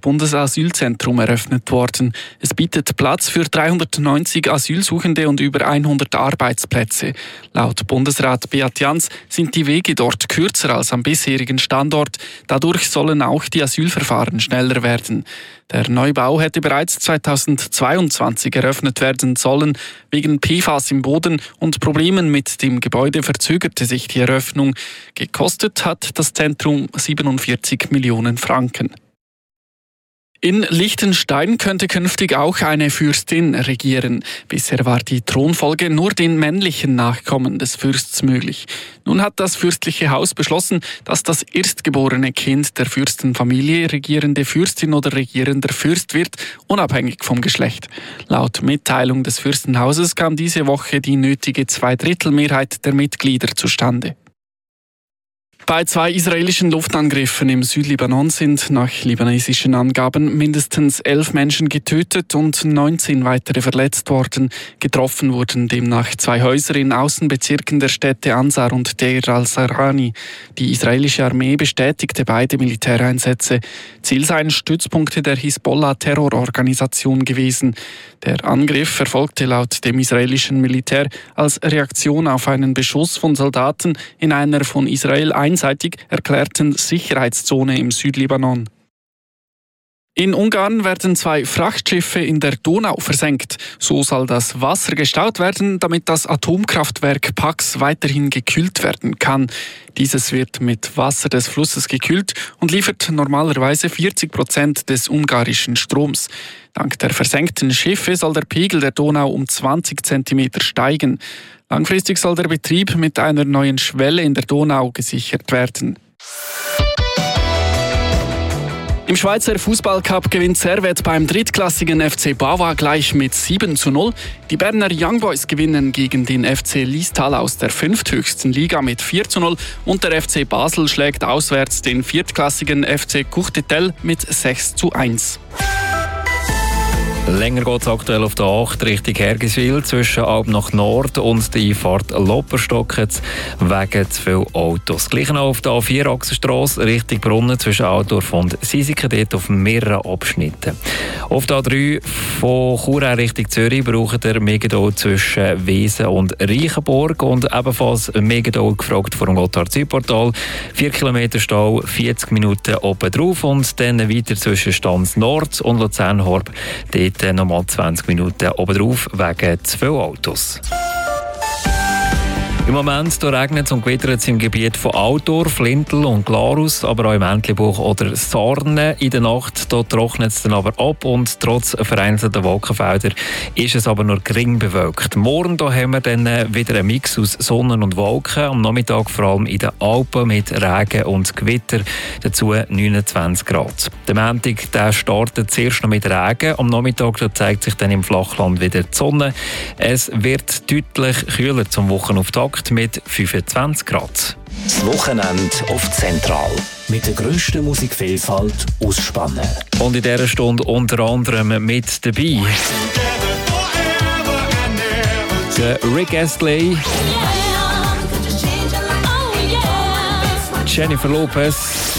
Bundesasylzentrum eröffnet worden. Es bietet Platz für 390 Asylsuchende und über 100 Arbeitsplätze. Laut Bundesrat Beat Jans sind die Wege dort kürzer als am bisherigen Standort. Dadurch sollen auch die Asylverfahren schneller werden. Der Neubau hätte bereits 2022 eröffnet werden sollen. Wegen PFAS im Boden und Problemen mit dem Gebäude verzögerte sich die Eröffnung. Gekostet hat das Zentrum 47 Millionen Franken. In Liechtenstein könnte künftig auch eine Fürstin regieren. Bisher war die Thronfolge nur den männlichen Nachkommen des Fürsts möglich. Nun hat das fürstliche Haus beschlossen, dass das erstgeborene Kind der Fürstenfamilie regierende Fürstin oder regierender Fürst wird, unabhängig vom Geschlecht. Laut Mitteilung des Fürstenhauses kam diese Woche die nötige Zweidrittelmehrheit der Mitglieder zustande. Bei 2 israelischen Luftangriffen im Südlibanon sind nach libanesischen Angaben mindestens 11 Menschen getötet und 19 weitere verletzt worden. Getroffen wurden demnach 2 Häuser in Außenbezirken der Städte Ansar und Deir al-Sarani. Die israelische Armee bestätigte beide Militäreinsätze. Ziel seien Stützpunkte der Hisbollah-Terrororganisation gewesen. Der Angriff erfolgte laut dem israelischen Militär als Reaktion auf einen Beschuss von Soldaten in einer von Israel einseitig erklärten Sicherheitszone im Südlibanon. In Ungarn werden 2 Frachtschiffe in der Donau versenkt. So soll das Wasser gestaut werden, damit das Atomkraftwerk Paks weiterhin gekühlt werden kann. Dieses wird mit Wasser des Flusses gekühlt und liefert normalerweise 40% des ungarischen Stroms. Dank der versenkten Schiffe soll der Pegel der Donau um 20 cm steigen. Langfristig soll der Betrieb mit einer neuen Schwelle in der Donau gesichert werden. Im Schweizer Fußballcup gewinnt Servette beim drittklassigen FC Bava gleich mit 7:0. Die Berner Young Boys gewinnen gegen den FC Liestal aus der 5. höchsten Liga mit 4:0 und der FC Basel schlägt auswärts den viertklassigen FC Courtetel mit 6:1. Länger geht es aktuell auf der 8 Richtung Hergiswil zwischen Alb nach Nord und der Einfahrt Lopperstock wegen zu vielen Autos. Gleich noch auf der A4-Achsenstrasse Richtung Brunnen zwischen Altdorf und Sisiken, dort auf mehreren Abschnitten. Auf der A3 von Chur Richtung Zürich braucht der Megedol zwischen Wesen und Reichenburg und ebenfalls Megedol gefragt vor dem Gotthard-Südportal. 4 Kilometer Stau, 40 Minuten oben drauf und dann weiter zwischen Stanz Nord und Luzern-Horb. Dort nochmal 20 Minuten oben drauf wegen zu vielen Autos. Im Moment regnet es und gewittert es im Gebiet von Altdorf, Lintel und Glarus, aber auch im Entlebuch oder Sarne. In der Nacht trocknet es dann aber ab und trotz vereinzelter Wolkenfelder ist es aber nur gering bewölkt. Morgen haben wir dann wieder einen Mix aus Sonne und Wolken. Am Nachmittag vor allem in den Alpen mit Regen und Gewitter, dazu 29 Grad. Der Montag der startet zuerst noch mit Regen. Am Nachmittag zeigt sich dann im Flachland wieder die Sonne. Es wird deutlich kühler zum Wochenauftakt mit 25 Grad. Das Wochenende auf Zentral. Mit der grössten Musikvielfalt aus Spanien. Und in dieser Stunde unter anderem mit dabei der Rick Astley, Jennifer Lopez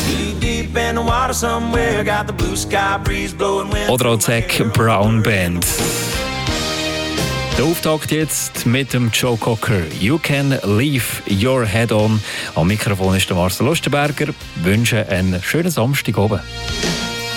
oder auch Zac Brown Band. Der Auftakt jetzt mit dem Joe Cocker. You can leave your head on. Am Mikrofon ist der Marcel Lustenberger. Ich wünsche einen schönen Samstag oben.